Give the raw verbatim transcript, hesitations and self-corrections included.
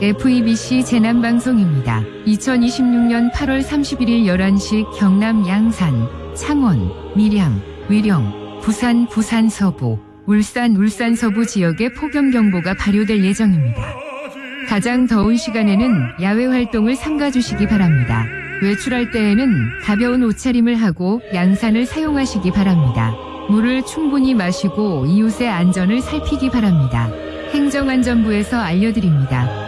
에프이비씨 재난방송입니다. 이천이십육년 팔월 삼십일일 열한 시 경남 양산, 창원, 밀양, 위령, 부산, 부산 서부, 울산, 울산 서부 지역에 폭염경보가 발효될 예정입니다. 가장 더운 시간에는 야외 활동을 삼가주시기 바랍니다. 외출할 때에는 가벼운 옷차림을 하고 양산을 사용하시기 바랍니다. 물을 충분히 마시고 이웃의 안전을 살피기 바랍니다. 행정안전부에서 알려드립니다.